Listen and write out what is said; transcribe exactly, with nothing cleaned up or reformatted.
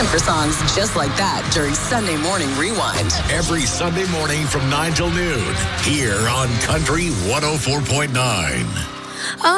for songs just like that during Sunday Morning Rewind. Every Sunday morning from nine till noon here on Country one oh four point nine.